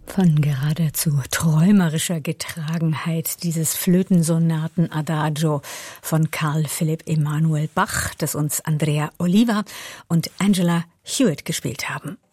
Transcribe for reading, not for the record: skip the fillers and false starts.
Von geradezu träumerischer Getragenheit dieses Flötensonaten-Adagio von Carl Philipp Emanuel Bach, das uns Andrea Oliva und Angela Hewitt gespielt haben.